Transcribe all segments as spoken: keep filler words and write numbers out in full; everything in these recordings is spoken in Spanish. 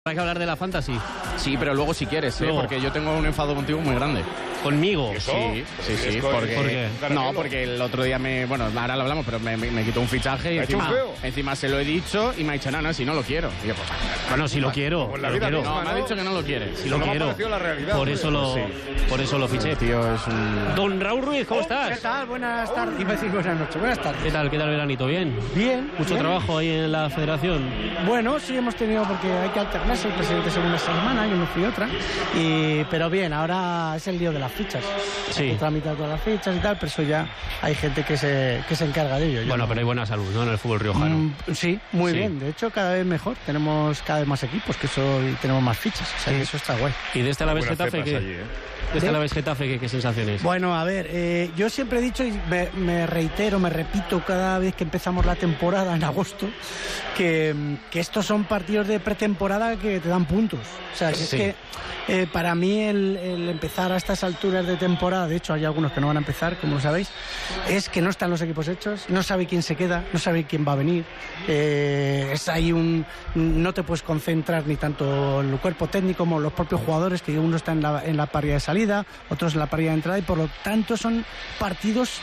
Hay que hablar de la Fantasy. Sí, pero luego si quieres, ¿eh? Porque yo tengo un enfado contigo muy grande. ¿Conmigo? Sí, sí, sí. Porque, ¿Por qué? No, porque el otro día me... Bueno, ahora lo hablamos, pero me, me, me quitó un fichaje y encima, encima se lo he dicho y me ha dicho, no, no, si no lo quiero. Y yo, pues, bueno, si lo quiero. Pues la lo vida quiero. misma, No, me ha dicho que no lo quiere. Si lo no quiero. Me ha parecido la realidad, por eso lo, sí. por eso lo fiché. Tío, es un... Don Raúl Ruiz, ¿cómo ¿Qué estás? tal? Buenas tardes. Iba a decir buenas noches. Buenas tardes. ¿Qué tal? ¿Qué tal veranito? ¿Bien? Bien. Mucho bien. trabajo ahí en la federación. Bueno, sí hemos tenido, porque hay que alternarse. El presidente según esta semana, yo me fui otra. Y, pero bien, ahora es el lío de las fichas. Sí. Hay que tramitar todas las fichas y tal, pero eso ya hay gente que se, que se encarga de ello. Yo Bueno, no. pero hay buena salud, ¿no? En el fútbol riojano. Mm, sí, muy Sí. bien. De hecho, cada vez mejor. Tenemos cada vez más equipos, que eso, y tenemos más fichas. O sea, que eso está guay. ¿Y de este Alavés Buenas Getafe cepas qué? allí, ¿eh? ¿De este ¿De? Alavés Getafe qué, qué sensaciones? Bueno, a ver, eh, yo siempre he dicho y me, me reitero, me repito cada vez que empezamos la temporada en agosto, que, que estos son partidos de pretemporada que te dan puntos. O sea, que Sí. es que eh, para mí el, el empezar a estas alturas de temporada, de hecho hay algunos que no van a empezar, como lo sabéis, es que no están los equipos hechos, no sabe quién se queda, no sabe quién va a venir. Eh, es ahí un... no te puedes concentrar ni tanto en el cuerpo técnico como los propios jugadores, que uno está en la, en la parrilla de salida, otros en la parrilla de entrada, y por lo tanto son partidos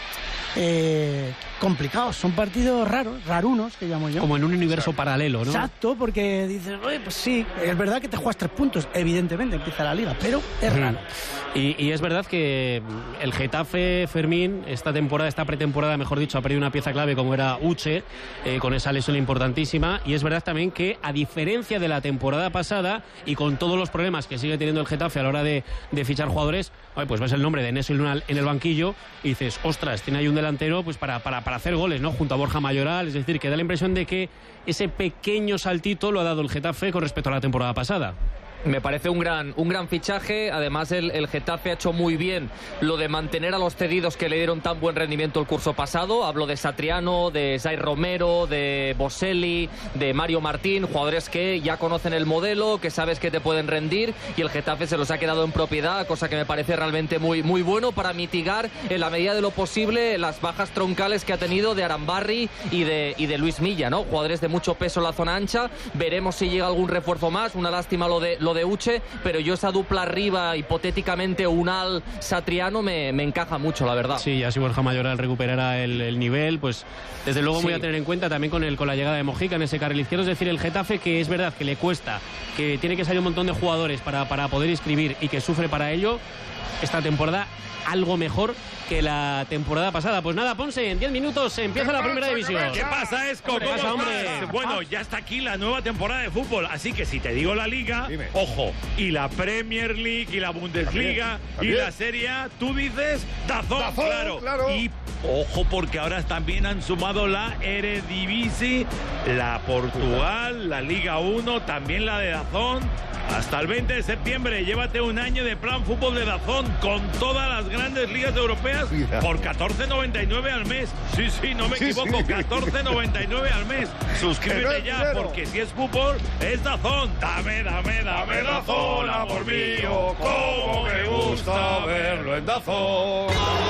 eh, complicados, son partidos raros, rarunos, que llamo yo. Como en un universo paralelo, ¿no? Exacto, porque dices, oye, pues sí, es verdad que te juegas tres puntos, evidentemente empieza la liga, pero es Ujú. raro. Y, y es verdad que el Getafe, Fermín, esta temporada, esta pretemporada, mejor dicho, ha perdido una pieza clave como era Uche, eh, con esa lesión importantísima. Y es verdad también que, a diferencia de la temporada pasada, y con todos los problemas que sigue teniendo el Getafe a la hora de, de fichar jugadores, oye, pues ves el nombre de Neso Luna en el banquillo y dices, ostras, tiene ahí un delantero pues para, para, para hacer goles, ¿no? Junto a Borja Mayoral. Es decir, que da la impresión de que ese pequeño saltito lo ha dado el Getafe con respecto a la temporada pasada. Me parece un gran, un gran fichaje. Además, el, el Getafe ha hecho muy bien lo de mantener a los cedidos que le dieron tan buen rendimiento el curso pasado. Hablo de Satriano, de Zay Romero, de Boselli, de Mario Martín, jugadores que ya conocen el modelo, que sabes que te pueden rendir, y el Getafe se los ha quedado en propiedad, cosa que me parece realmente muy, muy bueno para mitigar en la medida de lo posible las bajas troncales que ha tenido de Arambarri y de, y de Luis Milla, ¿no? Jugadores de mucho peso en la zona ancha. Veremos si llega algún refuerzo más. Una lástima lo de lo de Uche, pero yo esa dupla arriba, hipotéticamente Unal Satriano, me, me encaja mucho, la verdad. Sí, ya si Borja Mayoral recuperara el, el nivel, pues desde luego Sí. voy a tener en cuenta también con el con la llegada de Mojica en ese carril izquierdo. Es decir, el Getafe, que es verdad que le cuesta, que tiene que salir un montón de jugadores para, para poder inscribir y que sufre para ello, esta temporada algo mejor que la temporada pasada. Pues nada, Ponce, en diez minutos empieza la primera división. ¿Qué pasa, Esco? ¿Qué ¿Cómo pasa, hombre? estás? Bueno, ya está aquí la nueva temporada de fútbol, así que si te digo la Liga, Dime. ojo, y la Premier League, y la Bundesliga, También, también. y la Serie A, tú dices Dazón, Dazón, claro. claro. Y ojo, porque ahora también han sumado la Eredivisie, la Portugal, la Liga uno, también la de Dazón. Hasta el veinte de septiembre, llévate un año de plan fútbol de Dazón con todas las grandes ligas europeas Mira. por catorce noventa y nueve al mes. Sí, sí, no me Sí, equivoco, sí. catorce noventa y nueve al mes. Suscríbete Pero es ya, dinero. porque si es fútbol, es Dazón. Dame, dame, dame Dazón, amor mío, cómo me gusta verlo en Dazón.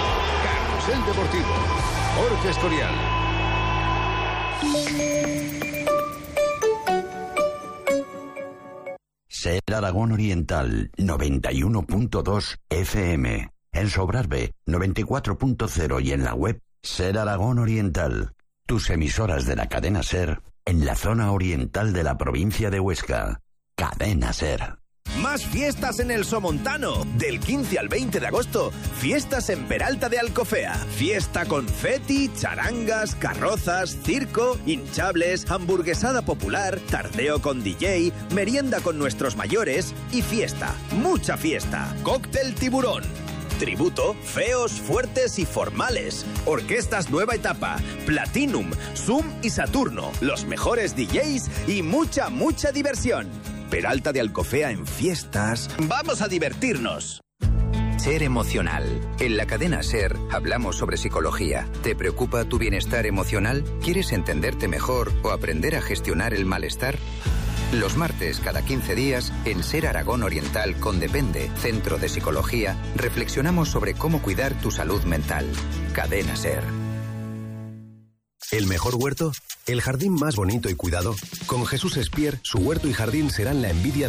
Carrusel Deportivo. Jorge Escorial. Ser Aragón Oriental noventa y uno punto dos F M, en Sobrarbe noventa y cuatro punto cero y en la web Ser Aragón Oriental. Tus emisoras de la cadena Ser en la zona oriental de la provincia de Huesca. Cadena Ser. Más fiestas en el Somontano. Del quince al veinte de agosto, fiestas en Peralta de Alcofea. Fiesta confeti, charangas, carrozas, circo, hinchables, hamburguesada popular, tardeo con D J, merienda con nuestros mayores y fiesta, mucha fiesta. Cóctel Tiburón. Tributo, feos, fuertes y formales. Orquestas Nueva Etapa, Platinum, Zoom y Saturno. Los mejores D Js y mucha, mucha diversión. Peralta de Alcofea en fiestas. ¡Vamos a divertirnos! Ser emocional. En la cadena Ser hablamos sobre psicología. ¿Te preocupa tu bienestar emocional? ¿Quieres entenderte mejor o aprender a gestionar el malestar? Los martes, cada quince días, en Ser Aragón Oriental con Depende, Centro de Psicología, reflexionamos sobre cómo cuidar tu salud mental. Cadena Ser. ¿El mejor huerto? ¿El jardín más bonito y cuidado? Con Jesús Espier, su huerto y jardín serán la envidia